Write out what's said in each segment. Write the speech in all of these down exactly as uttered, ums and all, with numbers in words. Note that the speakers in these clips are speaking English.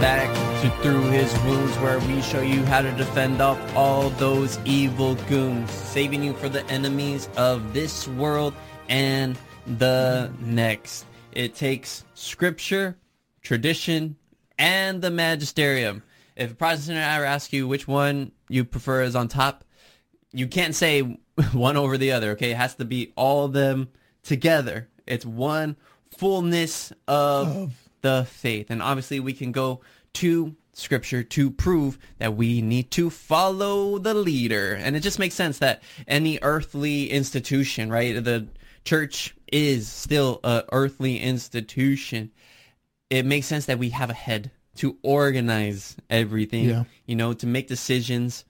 back to Through His Wounds, where we show you how to defend off all those evil goons, saving you from the enemies of this world and the next. It takes scripture, tradition, and the magisterium. If a Protestant ever asks you which one you prefer is on top, you can't say one over the other, okay? It has to be all of them together. It's one fullness of, of the faith. And obviously we can go to scripture to prove that we need to follow the leader. And it just makes sense that any earthly institution, right? The church is still an earthly institution. It makes sense that we have a head to organize everything, yeah. you know, to make decisions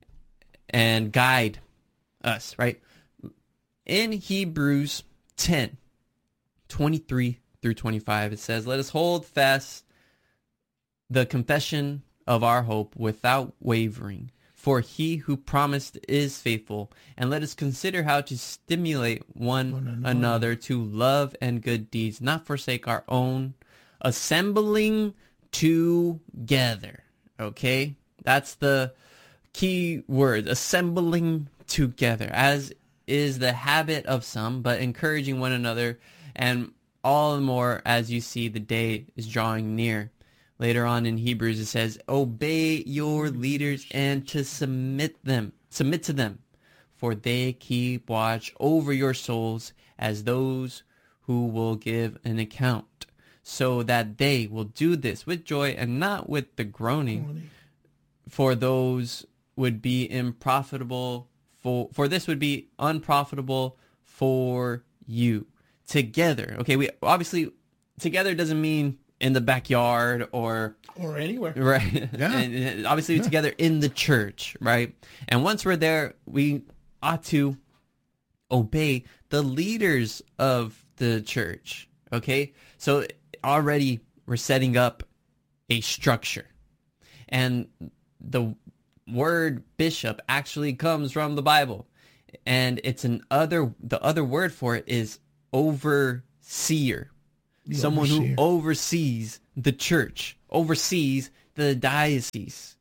and guide us, right? In Hebrews ten, twenty-three through twenty-five, it says, "Let us hold fast the confession of our hope without wavering, for he who promised is faithful. And let us consider how to stimulate one, one another. another to love and good deeds, not forsake our own assembling together." Okay? That's the key word, assembling together, as is the habit of some, but encouraging one another, and all the more as you see the day is drawing near. Later on in Hebrews it says, "Obey your leaders and to submit them, submit to them, for they keep watch over your souls as those who will give an account, so that they will do this with joy and not with the groaning, for those would be unprofitable for for this would be unprofitable for you." Together, okay, we obviously together doesn't mean in the backyard or or anywhere, right? Yeah. And obviously yeah. together in the church, right? And once we're there, we ought to obey the leaders of the church. Okay, so already we're setting up a structure, and the word bishop actually comes from the Bible, and it's an other the other word for it is overseer. The someone overseer. Who oversees the church, oversees the diocese.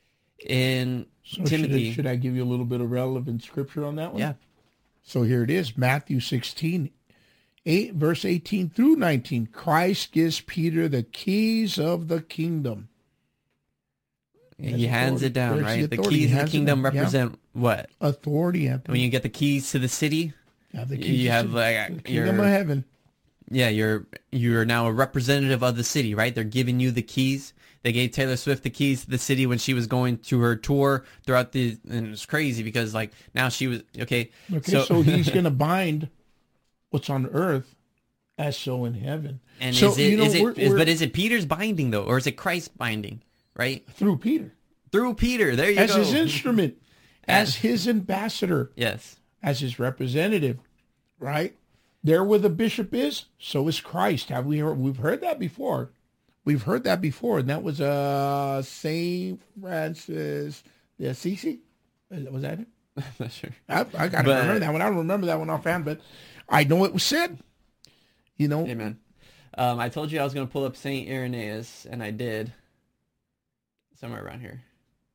In so Timothy, should I, should I give you a little bit of relevant scripture on that one? Yeah. So here it is, Matthew sixteen, eight, verse eighteen through nineteen. "Christ gives Peter the keys of the kingdom." He hands authority. It down, There's right? The, the keys of the kingdom represent yeah. what? Authority. Anthony. When you get the keys to the city, you have, the keys you have like the kingdom of heaven. Yeah, you're you're now a representative of the city, right? They're giving you the keys. They gave Taylor Swift the keys to the city when she was going to her tour throughout the, and it was crazy because like now she was okay. Okay, so, so he's gonna bind what's on earth as so in heaven. And so, is it, you know, is it we're, is, we're, but is it Peter's binding though, or is it Christ binding? Right? Through Peter. Through Peter. There you as go. As his instrument, as his ambassador. Yes. As his representative, right? There where the bishop is, so is Christ. Have we heard? We've heard that before. We've heard that before, and that was uh Saint Francis de Assisi. Was that it? I'm not sure. I, I gotta but, remember that one. I don't remember that one offhand, but I know it was said. You know. Amen. Um, I told you I was going to pull up Saint Irenaeus, and I did. Somewhere around here.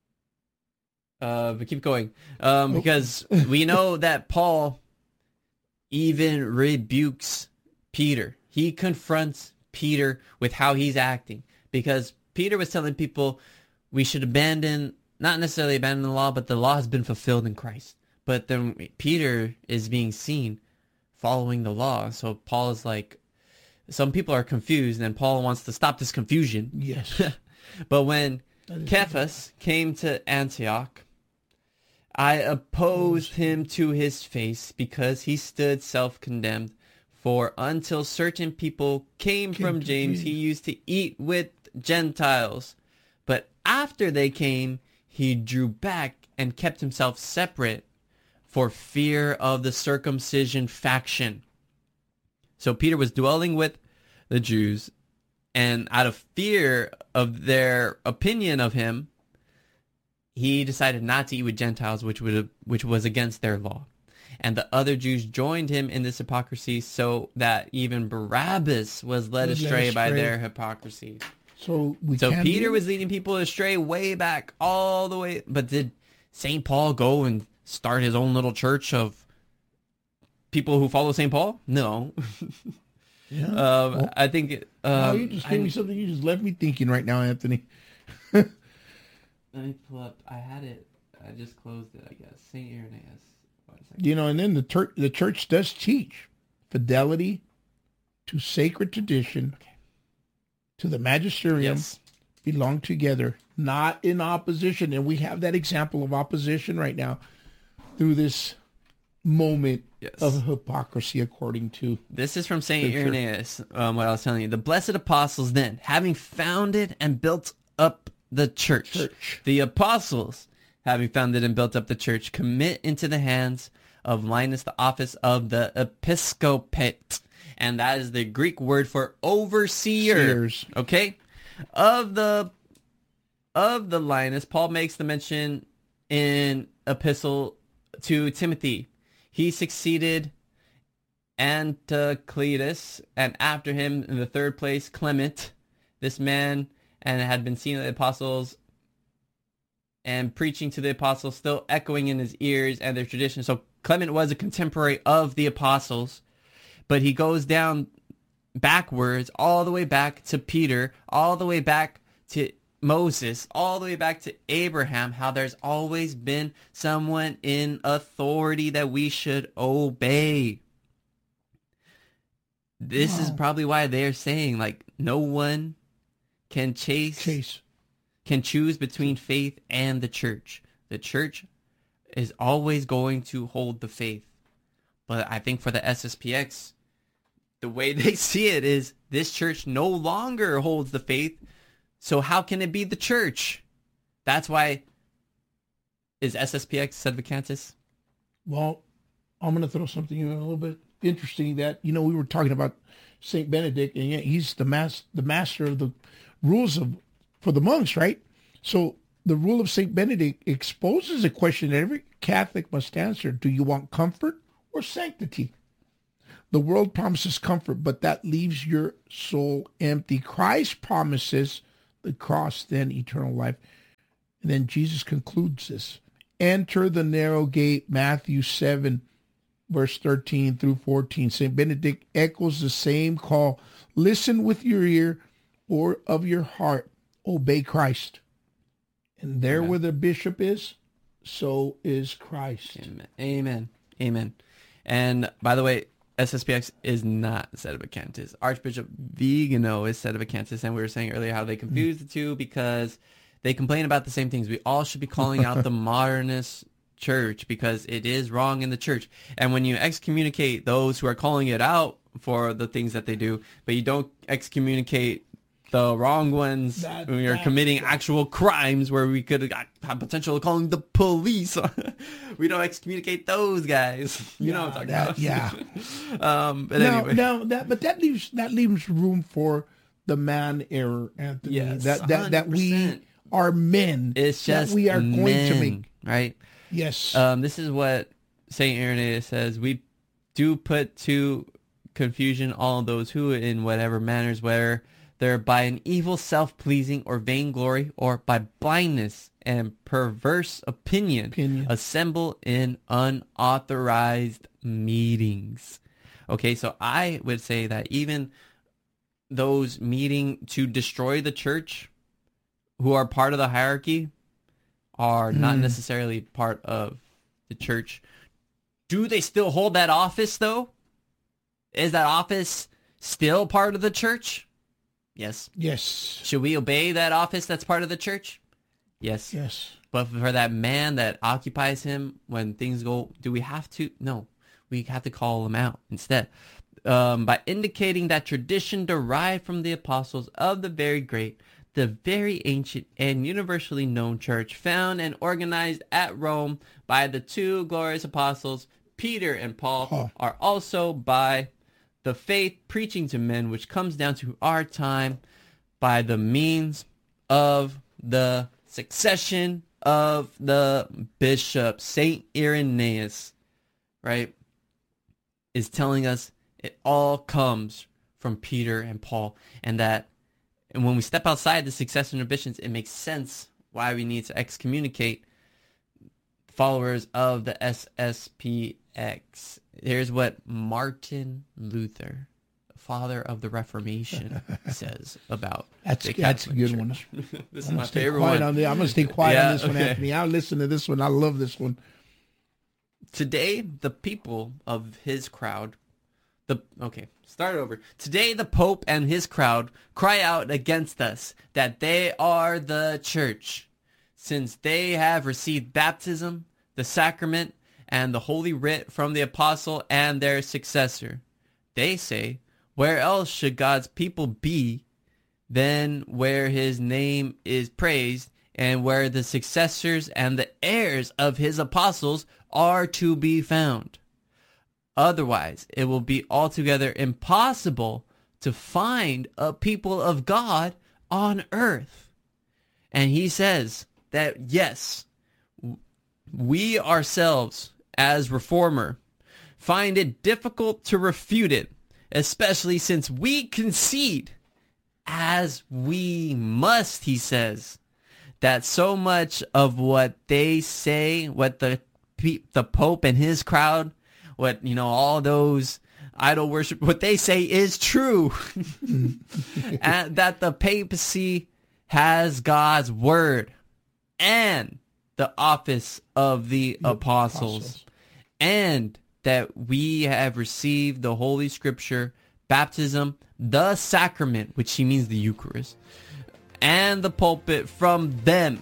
Uh, but keep going, um, because we know that Paul even rebukes Peter. He confronts Peter with how he's acting, because Peter was telling people we should abandon, not necessarily abandon the law, but the law has been fulfilled in Christ. But then Peter is being seen following the law. So Paul is like, some people are confused, and Paul wants to stop this confusion. Yes. But when Cephas came to Antioch, I opposed him to his face because he stood self-condemned. For until certain people came from James, he used to eat with Gentiles. But after they came, he drew back and kept himself separate for fear of the circumcision faction. So Peter was dwelling with the Jews, and out of fear of their opinion of him, he decided not to eat with Gentiles, which would which was against their law. And the other Jews joined him in this hypocrisy, so that even Barabbas was led astray by their hypocrisy. So we So can Peter do- was leading people astray way back, all the way. But did Saint Paul go and start his own little church of people who follow Saint Paul? No. Yeah. um, Well, I think. It, um, oh, you just gave I, me something. You just left me thinking right now, Anthony. let me pull up. I had it. I just closed it. I guess Saint Irenaeus. One second. You know, and then the tur- the church does teach fidelity to sacred tradition, Okay. to the magisterium, Yes. belong together, not in opposition. And we have that example of opposition right now through this moment Yes. of hypocrisy, according to This is from Saint Scripture. Irenaeus, um, what I was telling you. The blessed apostles then, having founded and built up the church, church. the apostles, having founded and built up the church, commit into the hands of Linus the office of the episcopate. And that is the Greek word for overseer. Seers. Okay? Of the of the Linus, Paul makes the mention in epistle to Timothy. He succeeded Anticletus, and after him in the third place Clement, this man, and had been seen of the apostles and preaching to the apostles, still echoing in his ears and their tradition. So Clement was a contemporary of the apostles, but he goes down backwards, all the way back to Peter, all the way back to Moses, all the way back to Abraham, how there's always been someone in authority that we should obey. This is Wow. probably why they're saying, like, no one can chase, Chase. can choose between faith and the church. The church is always going to hold the faith. But I think for the S S P X, the way they see it is this church no longer holds the faith. So how can it be the church? That's why is S S P X Sedevacantists? Well, I'm going to throw something in a little bit interesting that, you know, we were talking about Saint Benedict, and yet he's the mas- the master of the rules of for the monks, right? So the rule of Saint Benedict exposes a question that every Catholic must answer. Do you want comfort or sanctity? The world promises comfort, but that leaves your soul empty. Christ promises the cross, then eternal life. And then Jesus concludes this. Enter the narrow gate, Matthew seven, verse thirteen through fourteen. Saint Benedict echoes the same call. Listen with your ear or of your heart. Obey Christ. And there Amen. where the bishop is, so is Christ. Amen. Amen. Amen. And by the way, S S P X is not Sedevacantists. Archbishop Vigano is Sedevacantists, and we were saying earlier how they confuse the two because they complain about the same things. We all should be calling out the modernist church because it is wrong in the church. And when you excommunicate those who are calling it out for the things that they do, but you don't excommunicate the wrong ones That- when you're that- committing actual crimes where we could have potential of calling the police. We don't excommunicate those guys. You know what I'm talking that- about. yeah. um, but Now, anyway. now that, but that leaves that leaves room for the man error, Anthony. Yes, that that that we one hundred percent. are men. It's just that we are going men, to make. right? Yes. Um, this is what Saint Irenaeus says. We do put to confusion all those who, in whatever manners, whether they're by an evil self-pleasing or vainglory, or by blindness and perverse opinion, Opinion. assemble in unauthorized meetings. Okay, so I would say that even those meeting to destroy the church, who are part of the hierarchy, are not Mm. necessarily part of the church. Do they still hold that office, though? Is that office still part of the church? Yes. yes. Should we obey that office that's part of the church? Yes. Yes. But for that man that occupies him when things go, do we have to? No. We have to call him out instead. Um, by indicating that tradition derived from the apostles of the very great, the very ancient and universally known church found and organized at Rome by the two glorious apostles, Peter and Paul, Paul. are also by the faith preaching to men, which comes down to our time by the means of the succession of the bishop. Saint Irenaeus, right, is telling us it all comes from Peter and Paul, and that and when we step outside the successor ambitions, it makes sense why we need to excommunicate followers of the S S P X. Here's what Martin Luther, father of the Reformation, says about that's the that's a Catholic good Church. one. This is I'm my gonna stay favorite quiet one. on the, I'm gonna stay quiet Yeah, on this one, okay. Anthony. I'll listen to this one. I love this one. Today, the people of his crowd, the okay, start over. Today, the Pope and his crowd cry out against us that they are the church, since they have received baptism, the sacrament, and the holy writ from the apostle and their successor. They say, where else should God's people be than where his name is praised and where the successors and the heirs of his apostles are to be found? Otherwise, it will be altogether impossible to find a people of God on earth. And he says that, yes, we ourselves, as reformer, find it difficult to refute it, especially since we concede, as we must, he says, that so much of what they say, what the the Pope and his crowd, what, you know, all those idol worship, what they say is true. And that the papacy has God's word and the office of the, the apostles, apostles, and that we have received the Holy Scripture, baptism, the sacrament, which he means the Eucharist, and the pulpit from them.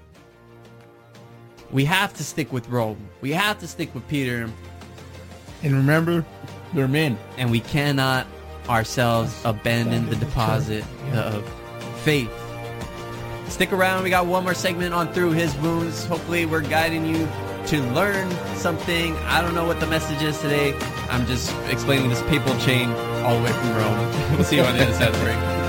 We have to stick with Rome. We have to stick with Peter. And remember, they're men. And we cannot ourselves abandon the deposit of faith. Stick around. We got one more segment on Through His Wounds. Hopefully we're guiding you to learn something. I don't know what the message is today. I'm just explaining this papal chain all the way from Rome. We'll see you on the other side of the break.